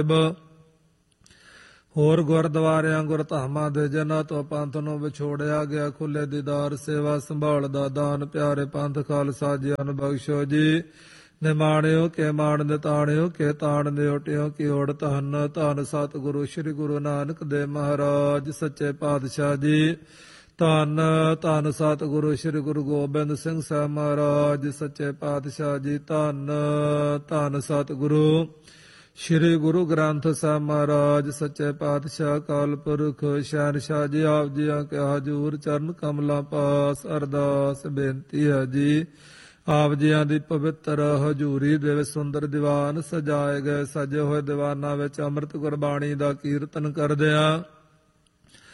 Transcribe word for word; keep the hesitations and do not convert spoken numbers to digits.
ਹੋਰ ਗੁਰਦੁਆਰਿਆਂ ਗੁਰਧਾਮਾਂ ਦੇ ਜਨਾਂ ਤੋਂ ਪੰਥ ਨੂੰ ਵਿਛੋੜਿਆ ਗਿਆ। ਖੁੱਲੇ ਦੀਦਾਰ ਸੇਵਾ ਸੰਭਾਲ ਦਾ ਦਾਨ ਪਿਆਰੇ ਪੰਥ ਖਾਲਸਾ ਜੀ ਨੂੰ ਬਖਸ਼ੋ ਜੀ। ਨਿਮਾਣਿਓ ਕੇ ਮਾਣ ਨਿਤਾਣਿਓ ਕੇ ਤਾਣ ਨਿਓਟਿਓ ਕੀ ਓੜ ਧੰਨ ਧੰਨ ਸਤਿਗੁਰੂ ਸ੍ਰੀ ਗੁਰੂ ਨਾਨਕ ਦੇਵ ਮਹਾਰਾਜ ਸੱਚੇ ਪਾਤਸ਼ਾਹ ਜੀ। ਧੰਨ ਧੰਨ ਸਤਿਗੁਰੂ ਸ੍ਰੀ ਗੁਰੂ ਗੋਬਿੰਦ ਸਿੰਘ ਸਾਹਿਬ ਮਹਾਰਾਜ ਸੱਚੇ ਪਾਤਸ਼ਾਹ ਜੀ। ਧੰਨ ਧੰਨ ਸਤਿਗੁਰੂ ਸ੍ਰੀ ਗੁਰੂ ਗ੍ਰੰਥ ਸਾਹਿਬ ਮਹਾਰਾਜ ਸੱਚੇ ਪਾਤਸ਼ਾਹ ਕਾਲ ਪੁਰਖ ਸ਼ਹਿਨਸ਼ਾਹ ਜੀ। ਆਪ ਜੀਆਂ ਕੇ ਹਜ਼ੂਰ ਚਰਨ ਕਮਲਾਂ ਪਾਸ ਅਰਦਾਸ ਬੇਨਤੀ ਹੈ ਜੀ। ਆਪ ਜੀਆਂ ਦੀ ਪਵਿੱਤਰ ਹਜ਼ੂਰੀ ਦੇ ਵਿੱਚ ਸੁੰਦਰ ਦੀਵਾਨ ਸਜਾਏ ਗਏ। ਸਜੇ ਹੋਏ ਦੀਵਾਨਾਂ ਵਿੱਚ ਅੰਮ੍ਰਿਤ ਗੁਰਬਾਣੀ ਦਾ ਕੀਰਤਨ ਕਰਦਿਆਂ